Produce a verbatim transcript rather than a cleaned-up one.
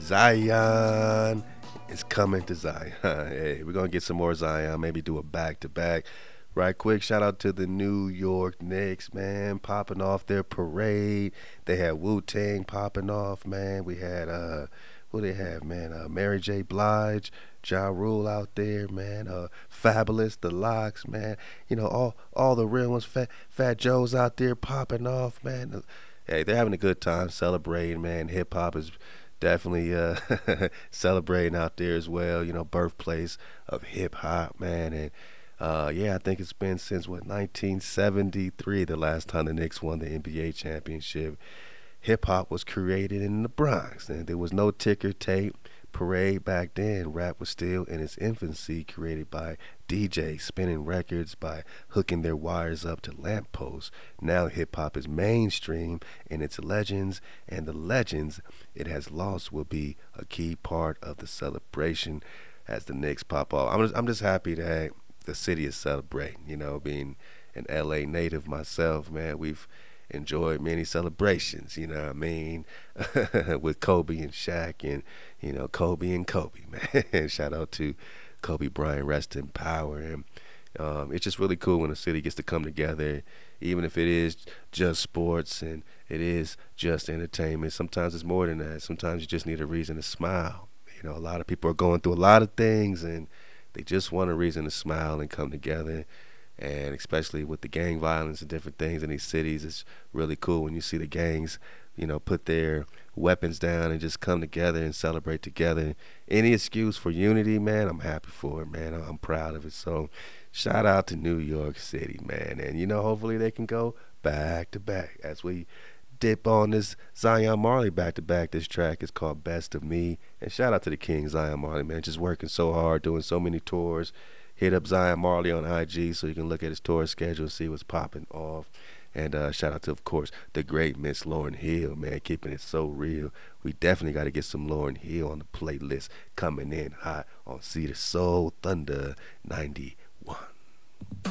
Zion is coming to Zion. Hey, we're gonna get some more Zion. Maybe do a back to back. Right quick, shout out to the New York Knicks, man, popping off their parade. They had Wu Tang popping off, man. We had uh, who they have, man? Uh, Mary J. Blige, Ja Rule out there, man. Uh, Fabulous, the Locks, man. You know, all all the real ones. Fat Fat Joe's out there popping off, man. Hey, they're having a good time celebrating, man. Hip hop is definitely uh, celebrating out there as well. You know, birthplace of hip hop, man. And uh, yeah, I think it's been since what nineteen seventy-three, the last time the Knicks won the N B A championship. Hip hop was created in the Bronx, and there was no ticker tape parade back then. Rap was still in its infancy, created by D Js spinning records by hooking their wires up to lampposts. Now hip hop is mainstream, and its legends and the legends it has lost will be a key part of the celebration as the Knicks pop off. I'm just, I'm just happy that the city is celebrating. You know, being an L A native myself, man, we've enjoyed many celebrations, you know what I mean, with Kobe and Shaq and, you know, Kobe and Kobe, man. Shout out to Kobe Bryant, rest in power. And um, it's just really cool when a city gets to come together, even if it is just sports and it is just entertainment. Sometimes it's more than that. Sometimes you just need a reason to smile. You know, a lot of people are going through a lot of things and they just want a reason to smile and come together. And especially with the gang violence and different things in these cities, it's really cool when you see the gangs, you know, put their weapons down and just come together and celebrate together. Any excuse for unity, man, I'm happy for it, man. I'm proud of it. So shout out to New York City, man. And, you know, hopefully they can go back to back as we dip on this Zion Marley back to back. This track is called Best of Me. And shout out to the King, Zion Marley, man, just working so hard, doing so many tours. Hit up Zion Marley on I G so you can look at his tour schedule and see what's popping off. And uh, shout out to, of course, the great Miss Lauryn Hill, man, keeping it so real. We definitely got to get some Lauryn Hill on the playlist coming in hot on Cedar Soul Thunder ninety-one.